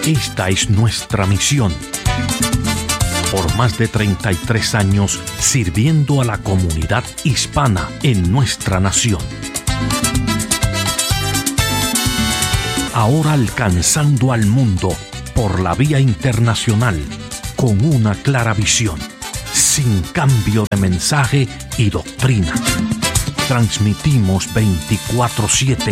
Esta es nuestra misión. Por más de 33 años sirviendo a la comunidad hispana en nuestra nación. Ahora alcanzando al mundo por la vía internacional con una clara visión, sin cambio de mensaje y doctrina. Transmitimos 24/7